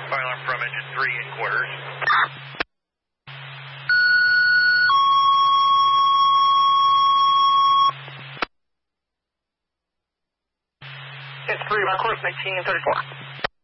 Fire alarm from engine 3 in quarters. It's 3 by course 1934.